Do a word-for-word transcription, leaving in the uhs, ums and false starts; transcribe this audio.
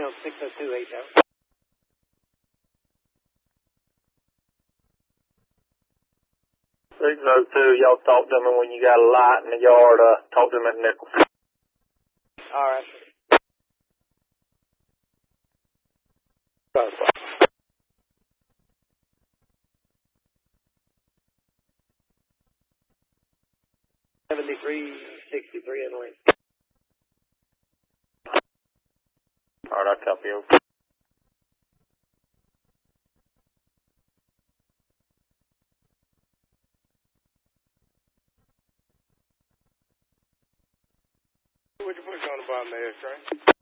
on six oh two H out. six oh two, y'all talk to me when you got a light in the yard. Uh, talk to me at Nickel. All right. seventy-three sixty-three in the lane. All right, I copy you. What you put on the bottom of the air, Trey?